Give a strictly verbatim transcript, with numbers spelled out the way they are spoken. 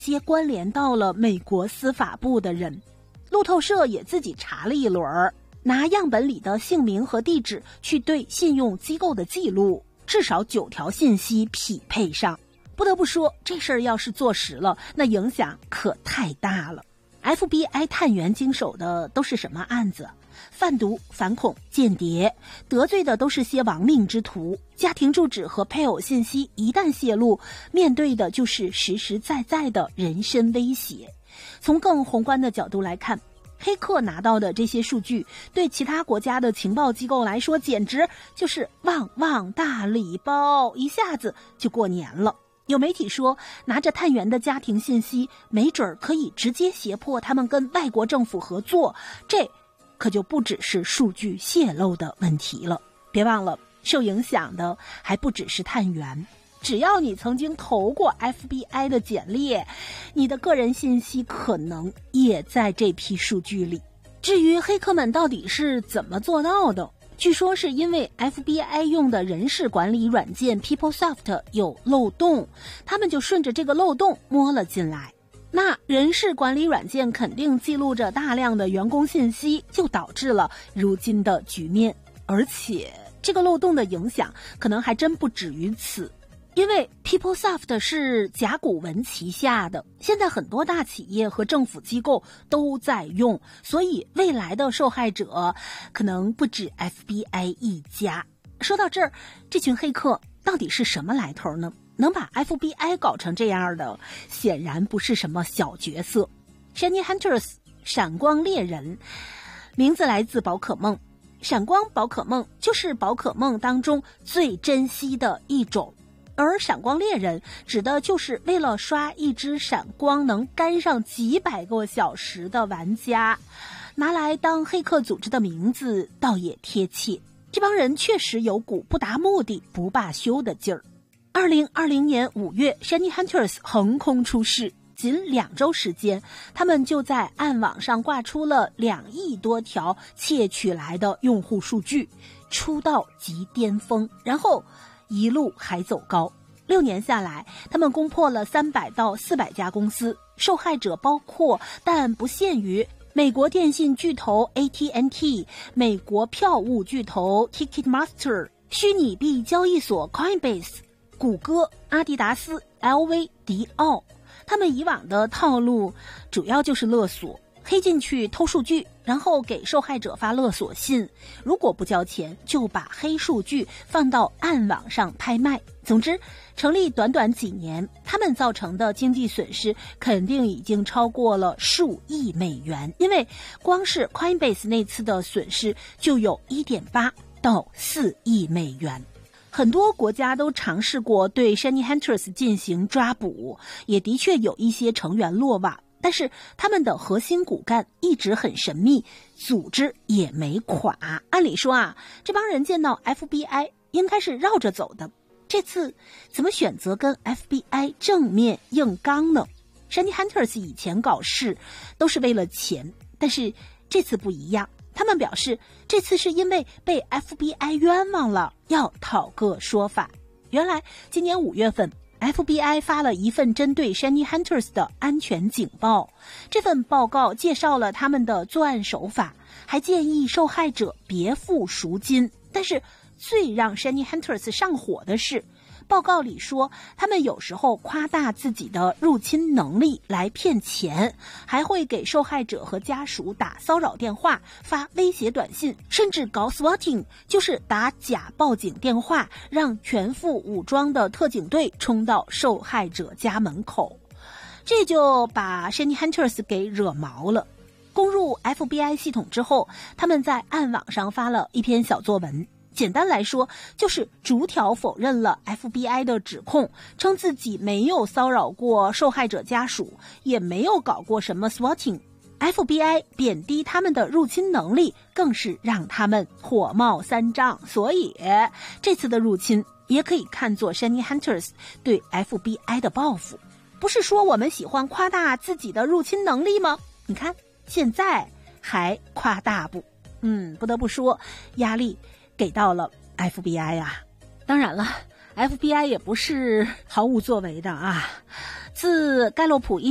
皆关联到了美国司法部的人。路透社也自己查了一轮，拿样本里的姓名和地址去对信用机构的记录，至少九条信息匹配上。不得不说，这事儿要是坐实了，那影响可太大了。F B I 探员经手的都是什么案子？贩毒、反恐、间谍，得罪的都是些亡命之徒。家庭住址和配偶信息一旦泄露，面对的就是实实在在的人身威胁。从更宏观的角度来看，黑客拿到的这些数据，对其他国家的情报机构来说，简直就是旺旺大礼包，一下子就过年了。有媒体说，拿着探员的家庭信息，没准可以直接胁迫他们跟外国政府合作，这可就不只是数据泄露的问题了。别忘了，受影响的还不只是探员，只要你曾经投过 F B I 的简历，你的个人信息可能也在这批数据里。至于黑客们到底是怎么做到的，据说是因为 F B I 用的人事管理软件 PeopleSoft 有漏洞，他们就顺着这个漏洞摸了进来。那人事管理软件肯定记录着大量的员工信息，就导致了如今的局面。而且这个漏洞的影响可能还真不止于此，因为 PeopleSoft 是甲骨文旗下的，现在很多大企业和政府机构都在用，所以未来的受害者可能不止 F B I 一家。说到这儿，这群黑客到底是什么来头呢？能把 F B I 搞成这样的，显然不是什么小角色。Shiny Hunters 闪光猎人，名字来自宝可梦。闪光宝可梦就是宝可梦当中最珍惜的一种，而闪光猎人指的就是为了刷一只闪光能干上几百个小时的玩家，拿来当黑客组织的名字倒也贴切。这帮人确实有股不达目的不罢休的劲儿。二零二零年五月 Shiny Hunters 横空出世，仅两周时间，他们就在暗网上挂出了两亿多条窃取来的用户数据，出道即巅峰，然后一路还走高。六年下来，他们攻破了三百到四百家公司，受害者包括但不限于美国电信巨头 A T and T、 美国票务巨头 Ticketmaster、 虚拟币交易所 Coinbase、 谷歌、阿迪达斯、L V、 迪奥。他们以往的套路主要就是勒索，黑进去偷数据，然后给受害者发勒索信，如果不交钱就把黑数据放到暗网上拍卖。总之，成立短短几年，他们造成的经济损失肯定已经超过了数亿美元，因为光是 Coinbase 那次的损失就有 一点八到四亿美元。很多国家都尝试过对 Shiny Hunters 进行抓捕，也的确有一些成员落网，但是他们的核心骨干一直很神秘，组织也没垮。按理说啊，这帮人见到 F B I 应该是绕着走的，这次怎么选择跟 F B I 正面硬刚呢？ Shiny Hunters 以前搞事都是为了钱，但是这次不一样，他们表示这次是因为被 F B I 冤枉了，要讨个说法。原来今年五月份 F B I 发了一份针对 Shiny Hunters 的安全警报，这份报告介绍了他们的作案手法，还建议受害者别付赎金。但是最让 Shiny Hunters 上火的是，报告里说他们有时候夸大自己的入侵能力来骗钱，还会给受害者和家属打骚扰电话，发威胁短信，甚至搞 swatting， 就是打假报警电话，让全副武装的特警队冲到受害者家门口。这就把 Shiny Hunters 给惹毛了。攻入 F B I 系统之后，他们在暗网上发了一篇小作文，简单来说就是逐条否认了 F B I 的指控，称自己没有骚扰过受害者家属，也没有搞过什么 swatting。 F B I 贬低他们的入侵能力，更是让他们火冒三丈，所以这次的入侵也可以看作 Shiny Hunters 对 F B I 的报复。不是说我们喜欢夸大自己的入侵能力吗？你看现在还夸大不？嗯，不得不说压力给到了 F B I 啊。当然了， F B I 也不是毫无作为的啊。自盖洛普